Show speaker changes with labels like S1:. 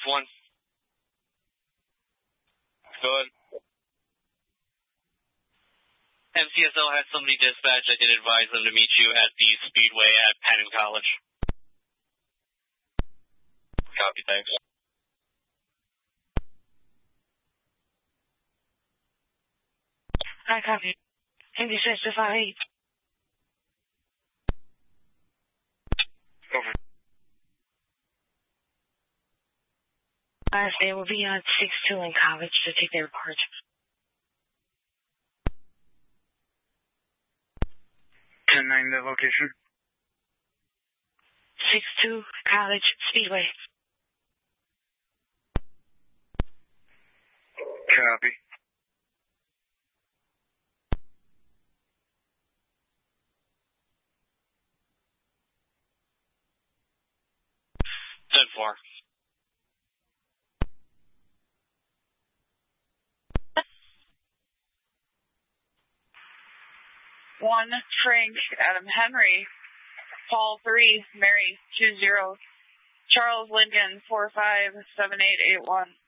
S1: 1.
S2: Go ahead.
S1: MCSO has somebody dispatched. I did advise them to meet you at the Speedway at Penn College.
S2: Copy, thanks.
S3: Hi, copy. MD6 to 58.
S2: Over.
S3: They will be on 6-2 in college to take their report.
S2: 10-9, the location.
S3: 6-2 College Speedway.
S2: Copy.
S1: Ten 4.
S4: One Frank Adam Henry, Paul 3 Mary 20, Charles Lincoln 457881.